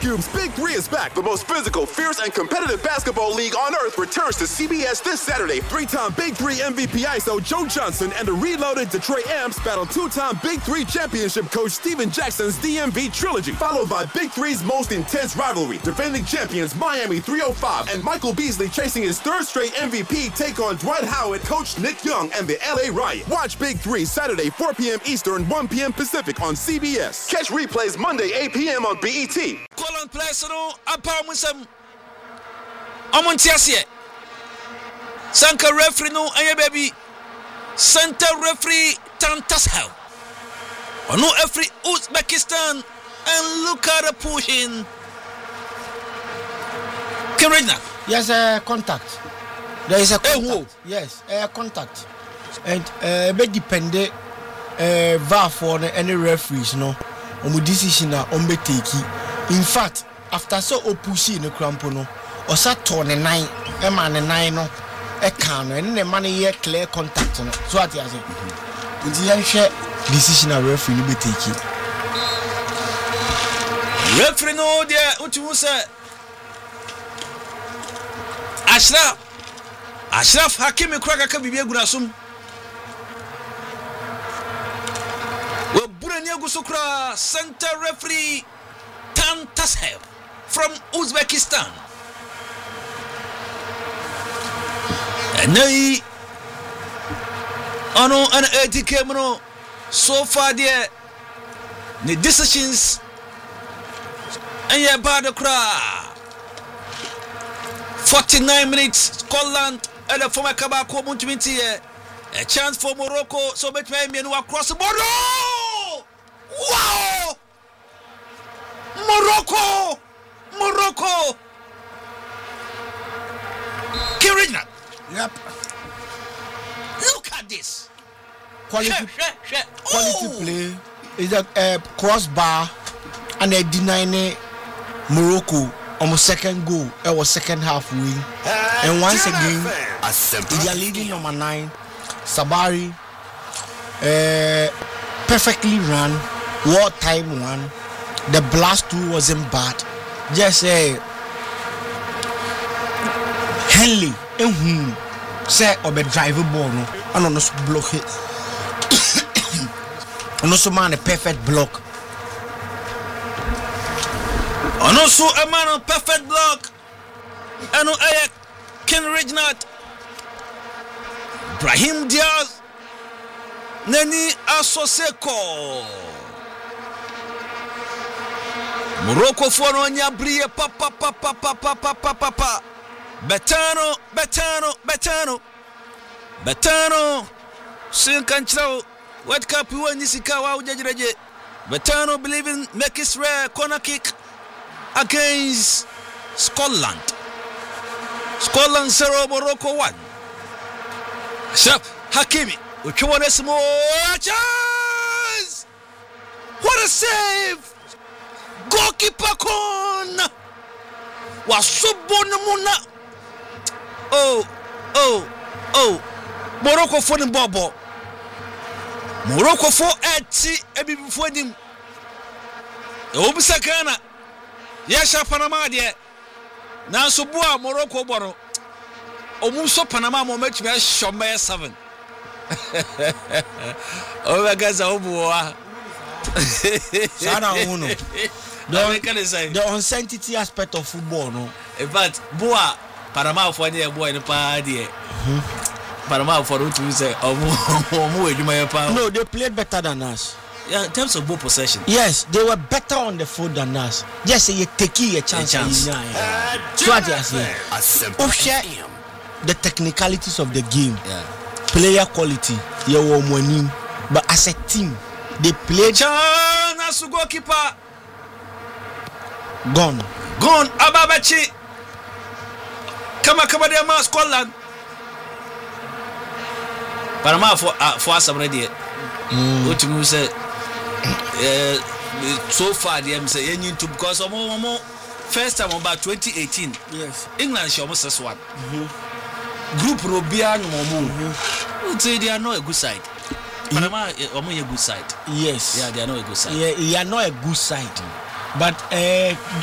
Cube's Big Three is back. The most physical, fierce, and competitive basketball league on earth returns to CBS this Saturday. Three-time Big Three MVP ISO Joe Johnson and the reloaded Detroit Amps battle two-time Big Three championship coach Steven Jackson's DMV trilogy, followed by Big Three's most intense rivalry. Defending champions Miami 305 and Michael Beasley chasing his third straight MVP take on Dwight Howard, coach Nick Young, and the LA Riot. Watch Big Three Saturday 4 p.m. Eastern, 1 p.m. Pacific on CBS. Catch replays Monday 8 p.m. on BET. Colon place no apa musam amontiasie Sanka referee no aye baby center referee Tantashev ono every Uzbekistan and look at the pushing Kirina. Yes, contact. There is a contact. Yes, contact. And be depend VAR for any referees no on decision on be take. In fact, after so opushi no crampo no or sat on the 9 e man 9 no e can no and the man here clear contact no. So what you say? Nti share decision a referee no be take. Referee no there utu say Ashraf Hakimi kwaka ka bibia gurasum we burani agusukra center referee Tantashev from Uzbekistan and ano an ATK no so far there the decisions and ya bad kra 49 minutes Scotland and the former Kabako Muntimiti a chance for Morocco so bet me across the border. Wow! Morocco Kirina. Yep. Look at this. Quality play is a crossbar and a denying Morocco almost second goal. It was second half win. And once again, they are leading number 9. Sabari perfectly ran. What time one? The blast 2 wasn't bad. Just Henley say or be driver ball no and on the block it. And also man a perfect block. And also a man on perfect block. And Ken Reginald, Brahim Diaz, Neni Asoseko. Morocco for on ya brie papa. Betano. Sinkanchao. What cup you want Nisikawa Jajaje? Betano believe in make his rare corner kick against Scotland. Scotland 0, Morocco 1. Ashraf Hakimi, which one is more chance? What a save! Goalkeeper Kon was so bonamuna. Oh, Morocco for the bubble. Morocco for 80 ebi before him. Obisakana. Yesha Panama there. Now so boa Morocco boro. Omuso Panama mo match me shome 7. Oh guys obuwa. Sana uno. The uncertainty aspect of football no. In fact, boa Panama for the boy in the party. Panama for to say no, they played better than us. Yeah, in terms of ball possession. Yes, they were better on the field than us. Just say you take a chance. So what I say, the technicalities of the game, player quality, but as a team, they played. Chance goalkeeper gone. Ababachi. Kama there, man, Scotland. Panama for us already. What you say? So far, they say you to because first time about 2018. Yes. England is almost this one. Group Robia no more. Say they are not a good side. Panama are a good side. Yes. Yeah, they are not a good side. Yeah, they are not a good side. But